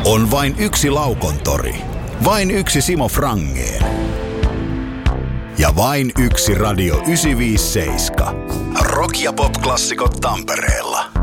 On vain yksi Laukontori, vain yksi Simo Frangén ja vain yksi Radio 957. Rock- ja pop-klassikot Tampereella.